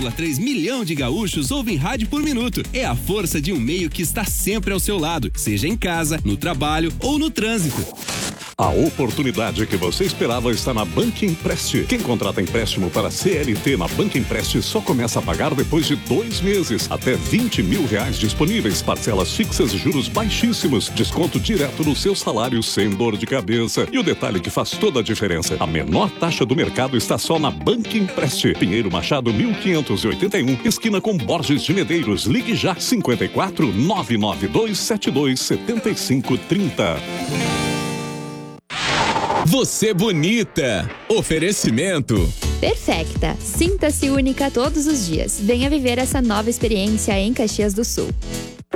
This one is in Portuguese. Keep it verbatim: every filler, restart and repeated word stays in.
vírgula três milhão de gaúchos ouvem rádio por minuto. É a força de um meio que está sempre ao seu lado, seja em casa, no trabalho ou no trânsito. A oportunidade que você esperava está na Banquimprest. Quem contrata empréstimo para C L T na Banquimprest só começa a pagar depois de dois meses. Até vinte mil reais disponíveis. Parcelas fixas, juros baixíssimos. Desconto direto no seu salário sem dor de cabeça. E o detalhe que faz toda a diferença: a menor taxa do mercado está só na Banquimprest. Pinheiro Machado, mil quinhentos e oitenta e um, esquina com Borges de Medeiros. Ligue já, cinquenta e quatro, nove nove dois sete dois sete cinco três zero. Você bonita. Oferecimento Perfecta. Sinta-se única todos os dias. Venha viver essa nova experiência em Caxias do Sul.